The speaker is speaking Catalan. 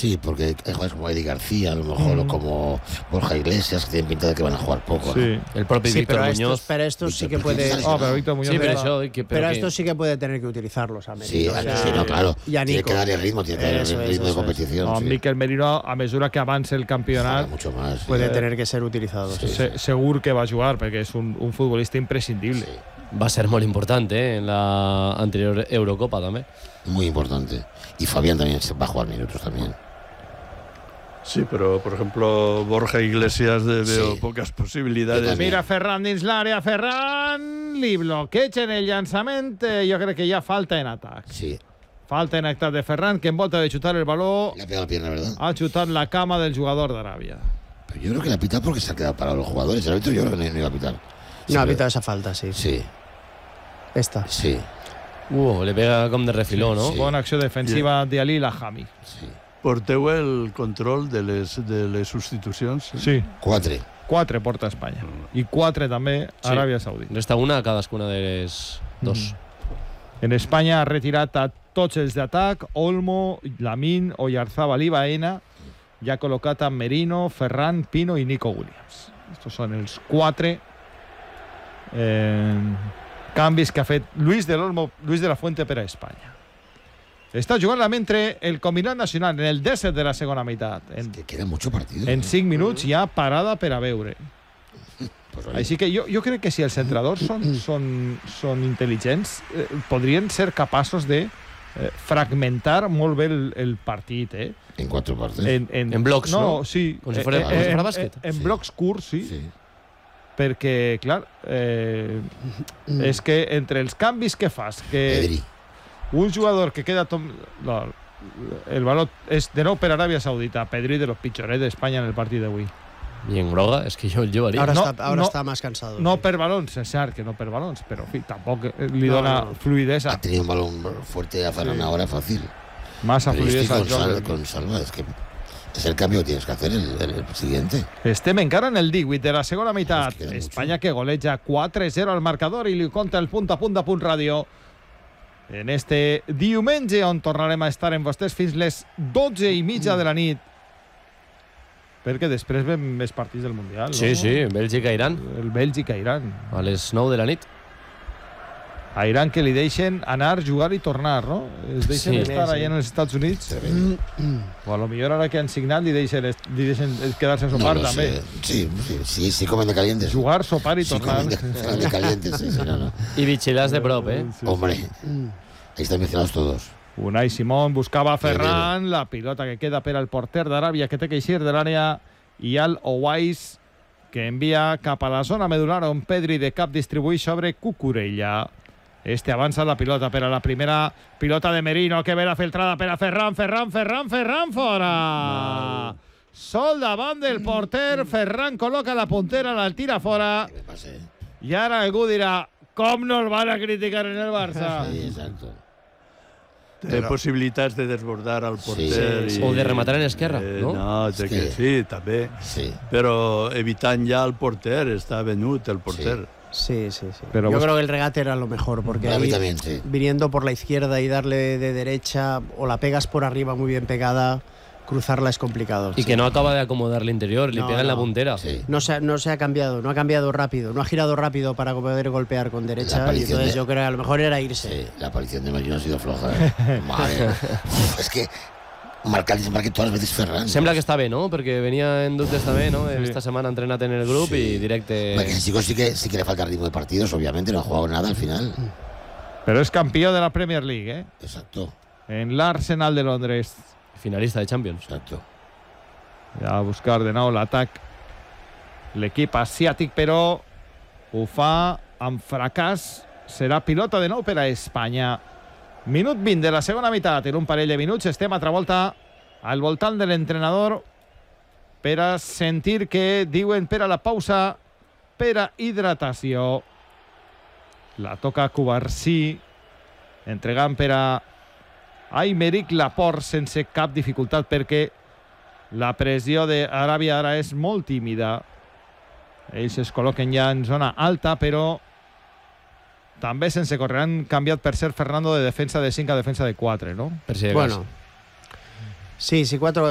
Sí, porque hay jugadores como Eddie García, a lo mejor, o como Borja Iglesias, que tienen pinta de que van a jugar poco. Sí. ¿no? El propio Víctor Muñoz. Pero estos sí que puede. Pero Víctor Muñoz. Sí, lleva- Pero estos sí que puede tener que utilizarlos a Merino. Sí, no, claro. Y a Tiene Nico. que darle ritmo, tiene que darle Eso ritmo de es. competición. No, sí. Miquel Merino, a mesura que avance el campionat, Mucho más. sí. Puede tener que ser utilizado. Sí. segur que va a jugar, perquè és un futbolista imprescindible. Sí. Va a ser muy importante en la anterior Eurocopa también. Muy importante. Y Fabián también se va a jugar minutos también. Sí, pero por ejemplo Borja Iglesias veo Sí. pocas posibilidades. Mira Ferran dins l'àrea, Ferran li bloquegen el llançament, jo crec que hi ha falta en atac. Sí. Falta en atac de Ferran, que en volta de xutar el baló Le ha pegado la pierna, ¿verdad? ha xutat la cama del jugador d'Aràbia. Pero yo creo que le ha pitado porque se ha quedado parados los jugadores. El árbitro yo creo que no iba a pitar. Sí, No ha pero- pitado esa falta, sí. Sí, Esta. sí, Le pega como de refiló, ¿no? Sí. Bona acció defensiva d'Ali Lahami. sí. Porteu el control de les substitucions? Sí, 4. porta Espanya. I 4 també Sí. Aràbia Saudita. Resta una a cadascuna de les dos. En Espanya ha retirat a tots els d'atac, Olmo, Lamin, Oyarzabal i Baena, i ha col·locat a Merino, Ferran, Pino i Nico Williams. Estos són els 4 canvis que ha fet Luis de la Fuente per a Espanya. Està jugant la mentre el combinat nacional en el 17 de la segona meitat. Que queda mucho partido. En 5 minuts hi ha parada per a veure. Pues, oye, Així que jo crec que si els entrenadors són intel·ligents, podrien ser capaços de fragmentar molt bé el partit, en 4 partes. En blocs, no? Sí. Com si fuera bàsquet. En Sí. blocs curts, sí. Sí. Perquè, clar, és que entre els canvis que fas, que Pedri. un jugador que queda... el valor és de nou per Aràbia Saudita, Pedri de los pitjorets d'Espanya en el partit d'avui. Y en Groga, es que yo el llevaría. Ahora, No, ahora no, está más cansado. No sí. per balons, és cert que no per balons, però en fi, tampoc li No, dona no. fluidesa, Ha tenido un balón fuerte a Ferran ahora fácil. massa Pero fluidesa al con, joc. con Salva, es que es el cambio que tienes que hacer el siguiente. Estem encara en el 18 de la segona meitat. Nos queda Espanya que goleja 4-0 al marcador i li compta el punt a punt de Punt Ràdio. En este diumenge on tornarem a estar amb vostès fins les 12:30 de la nit. Perquè després ven més partits del Mundial, no? Sí, sí, Bèlgica-Irán, El Bèlgica-Iran. a les 9 de la nit. A Iran que li deixen anar, jugar i tornar, no? Es deixen Sí. estar allà en els Estats Units. Tremendo. O a lo millor ara que han signat li deixen quedar-se a No sopar lo també. sé. Sí, comen de calientes. Jugar, sopar i Sí, tornar. comen de calientes, sí, no. Y bichilas de prop, ¿eh? Hombre, ahí están mencionados todos. Unai Simón buscava a Ferran, la pilota que queda per al porter d'Aràbia que té que eixir de l'àrea i al Owais que envia cap a la zona medular on Pedri de cap distribuïx sobre Cucurella. Este avança la pilota per a la primera pilota de Merino que ve la filtrada per a Ferran fora. Sol davant del porter, Ferran col·loca la puntera, la tira fora Que me pase, i ara algú dirà com no el van a criticar en el Barça. Sí, exacto. Té possibilitats de desbordar al porter. Sí. O de rematar en esquerra, no? No, té que, sí, també. Sí. Però evitant ja el porter, està venut el porter. Sí. Pero Yo vos- creo que el regate era lo mejor, porque Para mí ahí, también, sí. viniendo por la izquierda y darle de derecha, o la pegas por arriba muy bien pegada, cruzarla es complicado. Y que no acaba de acomodar el interior, le No, pega en la no. puntera. Sí. No se ha cambiado, no ha cambiado rápido, no ha girado rápido para poder golpear con La derecha, y aparición entonces de- yo creo que a lo mejor era irse. Sí, la aparición de Merino ha sido floja. Madre. Es que marca todas las veces Ferran. Sembla que està bé, no? Perquè venia en dubtes també, no? Esta setmana ha entrenat en el grup Sí. i directe... Hombre, que ese chico sí que le falta ritmo de partidos, obviamente, no ha jugado nada al final. Però és campió de la Premier League, Exacto, en l'Arsenal de Londres. Finalista de Champions. exacto. Ja a buscar de nou l'atac l'equip asiàtic, però ho fa amb fracàs. Serà pilota de nou per a Espanya. Minut 20 de la segona meitat. En un parell de minuts estem altra volta al voltant de l'entrenador per a sentir que diuen per a la pausa, per a hidratació. La toca Cubarsí, entregant per a Aymeric Laporte sense cap dificultat perquè la pressió d'Aràbia ara és molt tímida. Ells es col·loquen ja en zona alta, però també sense córrer. Han canviat per ser Fernando de defensa de 5 a defensa de 4, no? Per si de cas. Bueno, sí, si 4